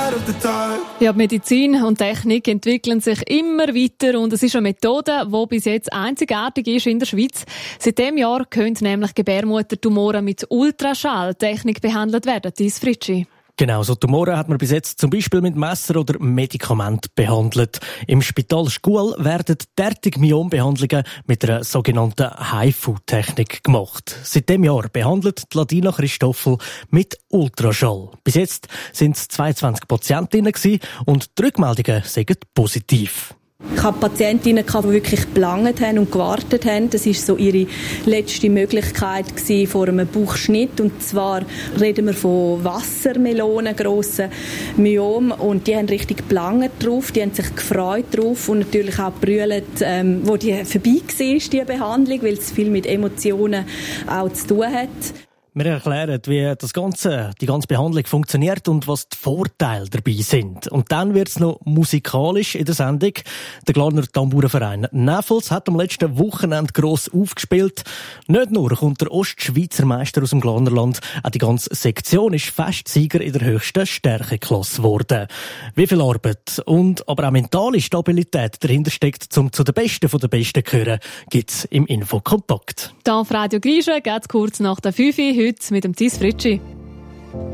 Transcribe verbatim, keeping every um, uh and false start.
Ja, Medizin und Technik entwickeln sich immer weiter und es ist eine Methode, die bis jetzt einzigartig ist in der Schweiz. Seit diesem Jahr können nämlich Gebärmuttertumoren mit Ultraschalltechnik behandelt werden. Dies Fritschi. Genau, so Tumore hat man bis jetzt zum Beispiel mit Messer oder Medikament behandelt. Im Spital Schkuhl werden derartige Myombehandlungen mit einer sogenannten H I F U-Technik gemacht. Seit dem Jahr behandelt die Ladina Christoffel mit Ultraschall. Bis jetzt sind es zweiundzwanzig Patientinnen und die Rückmeldungen sind positiv. Ich hatte Patientinnen, die wirklich gelangt haben und gewartet haben. Das war so ihre letzte Möglichkeit vor einem Bauchschnitt. Und zwar reden wir von Wassermelonen, grossen Myomen. Und die haben richtig gelangt drauf, die haben sich gefreut drauf und natürlich auch gebrüllt, ähm, wo die vorbei war, die Behandlung, weil es viel mit Emotionen auch zu tun hat. Wir erklären, wie das Ganze, die ganze Behandlung funktioniert und was die Vorteile dabei sind. Und dann wird es noch musikalisch in der Sendung. Der Glarner Tamburenverein Näfels hat am letzten Wochenende gross aufgespielt. Nicht nur kommt der Ostschweizer Meister aus dem Glarnerland, auch die ganze Sektion ist Festsieger in der höchsten Stärkeklasse geworden. Wie viel Arbeit und aber auch mentale Stabilität dahinter steckt, um zu den Besten von den Besten zu gehören, gibt's im Infokompakt. Hier auf Radio Griechen geht's kurz nach der fünf Uhr heute mit dem Thies Fritschi.